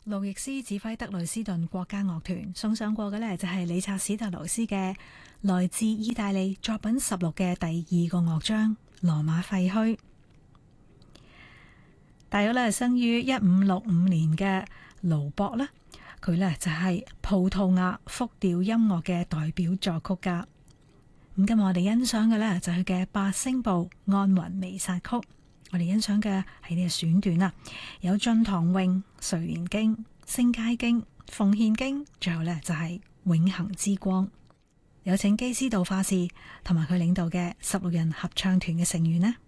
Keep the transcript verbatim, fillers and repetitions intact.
路易斯指揮德累斯頓國家樂團送上過嘅呢，就係理察史特勞斯嘅來自意大利作品十六嘅第二個樂章羅馬廢墟。大約呢，生於一五六五年嘅盧博呢，佢呢就係葡萄牙複調音樂嘅代表作曲家。咁今日我哋欣賞嘅呢，就係佢嘅八聲部安魂彌撒曲。我哋欣賞嘅係呢個選段啦，有進堂詠、睡蓮經、聖階經、奉獻經，最後呢就係永恆之光。有請基斯道化士同埋佢領導嘅十六人合唱團嘅成員呢。